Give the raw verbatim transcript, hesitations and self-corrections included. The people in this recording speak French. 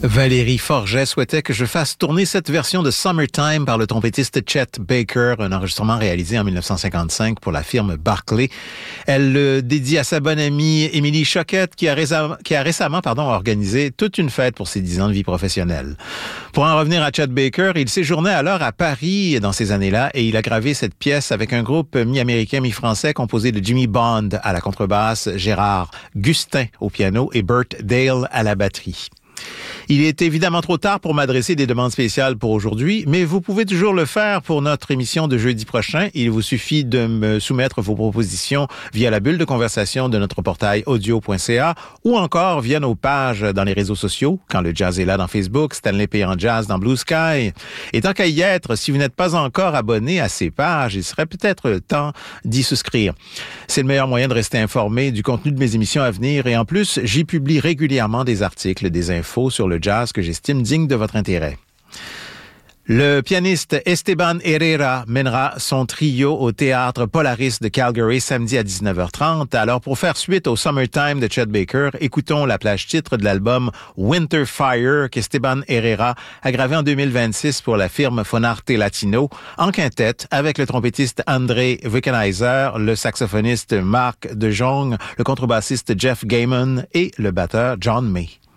Valérie Forget souhaitait que je fasse tourner cette version de Summertime par le trompettiste Chet Baker, un enregistrement réalisé en dix-neuf cent cinquante-cinq pour la firme Barclay. Elle le dédie à sa bonne amie Émilie Choquette, qui a, récemment, qui a récemment pardon, organisé toute une fête pour ses dix ans de vie professionnelle. Pour en revenir à Chet Baker, il séjournait alors à Paris dans ces années-là et il a gravé cette pièce avec un groupe mi-américain, mi-français composé de Jimmy Bond à la contrebasse, Gérard Gustin au piano et Bert Dale à la batterie. Il est évidemment trop tard pour m'adresser des demandes spéciales pour aujourd'hui, mais vous pouvez toujours le faire pour notre émission de jeudi prochain. Il vous suffit de me soumettre vos propositions via la bulle de conversation de notre portail audio point c a ou encore via nos pages dans les réseaux sociaux, Quand le jazz est là dans Facebook, Stanley Payant Jazz dans Blue Sky. Et tant qu'à y être, si vous n'êtes pas encore abonné à ces pages, il serait peut-être temps d'y souscrire. C'est le meilleur moyen de rester informé du contenu de mes émissions à venir et en plus, j'y publie régulièrement des articles, des infos sur le jazz que j'estime digne de votre intérêt. Le pianiste Esteban Herrera mènera son trio au théâtre Polaris de Calgary samedi à dix-neuf heures trente. Alors, pour faire suite au Summertime de Chet Baker, écoutons la plage titre de l'album Winter Fire qu'Esteban Herrera a gravé en deux mille vingt-six pour la firme Fonarte Latino en quintette avec le trompettiste André Wickenheiser, le saxophoniste Marc De Jong, le contrebassiste Jeff Gaiman et le batteur John May.